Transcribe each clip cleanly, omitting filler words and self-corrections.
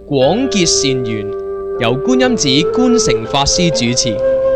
廣結善緣，由觀音寺觀誠法師主持。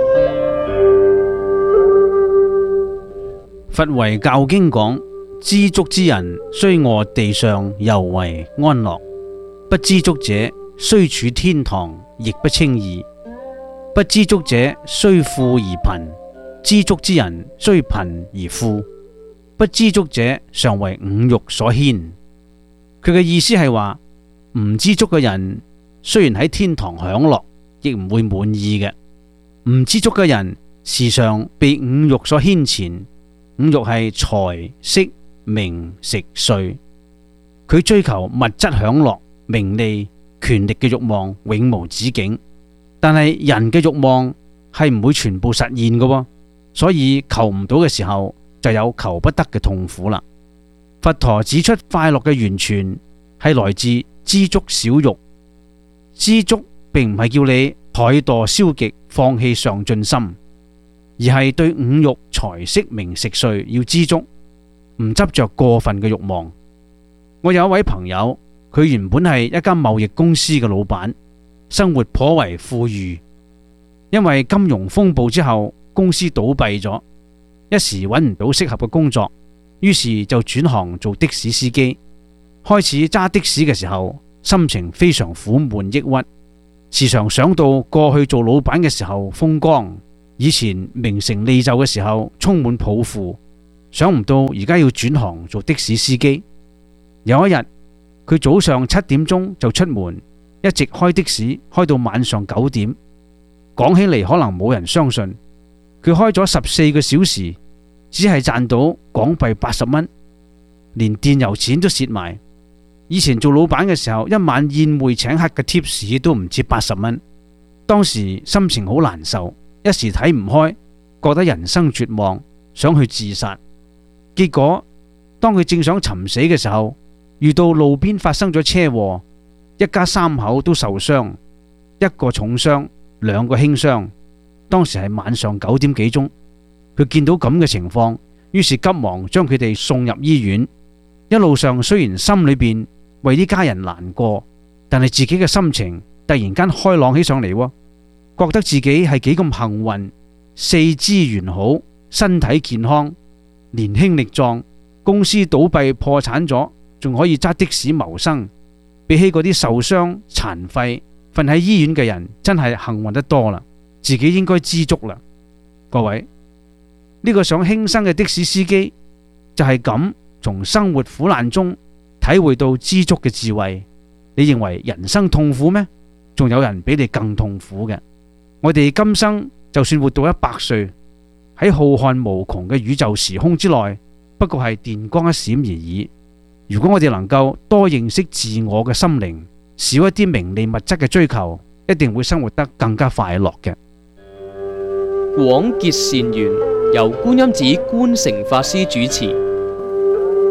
佛遺教經講：知足之人，雖臥地上，猶為安樂；不知足者，雖處天堂，亦不稱義。不知足者，雖富而貧；知足之人，雖貧而富。不知足者，常為五欲所牽。佢嘅意思係話，唔知足嘅人，雖然喺天堂享樂，亦唔會滿意嘅。唔知足嘅人，時常被五欲所牽纏。五欲係財色名食睡，佢追求物質享樂、名利、權力嘅慾望永無止境。但係人嘅慾望係唔會全部實現嘅，所以求唔到嘅時候就有求不得嘅痛苦啦。佛陀指出，快樂嘅源泉係來自知足少欲。知足並唔係叫你怠惰消極、放棄上進心，而係對五欲財色名食睡要知足，唔執着過分嘅慾望。我有一位朋友，佢原本係一間貿易公司嘅老闆，生活頗為富裕。因為金融風暴之後，公司倒閉咗，一時揾唔到適合嘅工作，於是就轉行做的士司機。開始揸的士嘅時候，心情非常苦悶抑鬱，時常想到過去做老闆嘅時候風光，以前名成利就嘅時候充滿抱負，想唔到而家要轉行做的士司機。有一日，佢早上7點鐘就出門，一直開的士開到晚上9點。講起嚟可能冇人相信，佢開咗14個小時，只係賺到港幣80蚊，連電油錢都蝕埋。以前做老闆嘅時候，一晚宴會請客嘅貼士都唔止80蚊。當時心情好難受，一時睇唔開，覺得人生絕望，想去自殺。結果當佢正想尋死嘅時候，遇到路邊發生咗車禍，一家3口都受傷，一個重傷，2個輕傷。當時係晚上9點幾鐘，佢見到咁嘅情況，於是急忙將佢哋送入醫院。一路上雖然心裏邊為啲家人難過，但係自己嘅心情突然間開朗起上嚟，覺得自己係幾咁幸運，四肢完好，身體健康，年輕力壯，公司倒閉破產咗，仲可以揸的士謀生。比起嗰啲受傷殘廢瞓喺醫院嘅人，真係幸運得多啦，自己應該知足啦。各位，呢個想輕生嘅的士司機就係咁從生活苦難中體會到知足嘅智慧。你認為人生痛苦咩？仲有人比你更痛苦嘅。我哋今生就算活到100歲，喺浩瀚無窮嘅宇宙時空之內，不過係電光一閃而已。如果我哋能夠多認識自我嘅心靈，少一啲名利物質嘅追求，一定會生活得更加快樂嘅。 廣結善緣，由觀音寺觀誠法師主持。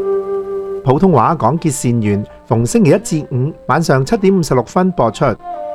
普通話廣結善緣，逢星期1至5晚上7點56分播出。